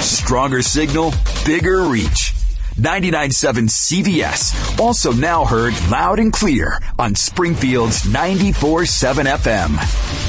Stronger signal, bigger reach. 99.7 CBS. Also now heard loud and clear on Springfield's 94.7 FM.